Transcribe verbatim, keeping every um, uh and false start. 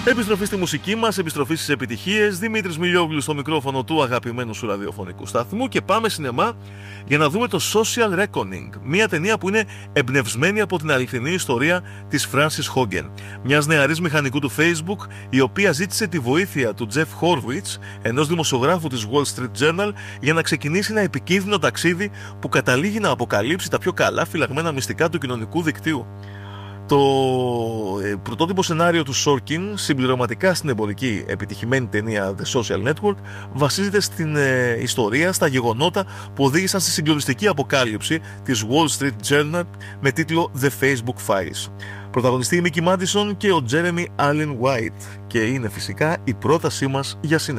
Επιστροφή στη μουσική μας, επιστροφή στις επιτυχίες. Δημήτρης Μιλιόγλου στο μικρόφωνο του αγαπημένου σου ραδιοφωνικού σταθμού και πάμε σινεμά για να δούμε το Social Reckoning, μια ταινία που είναι εμπνευσμένη από την αληθινή ιστορία της Frances Hogan, μιας νεαρής μηχανικού του Facebook, η οποία ζήτησε τη βοήθεια του Jeff Horowitz, ενός δημοσιογράφου της Wall Street Journal, για να ξεκινήσει ένα επικίνδυνο ταξίδι που καταλήγει να αποκαλύψει τα πιο καλά φυλαγμένα μυστικά του κοινωνικού δικτύου. Το ε, πρωτότυπο σενάριο του Sorkin, συμπληρωματικά στην εμπορική επιτυχημένη ταινία The Social Network, βασίζεται στην ε, ιστορία, στα γεγονότα που οδήγησαν στη συγκλονιστική αποκάλυψη της Wall Street Journal με τίτλο The Facebook Files. Πρωταγωνιστεί η Mickey Madison και ο Jeremy Allen White και είναι φυσικά η πρότασή μας για σινεμά.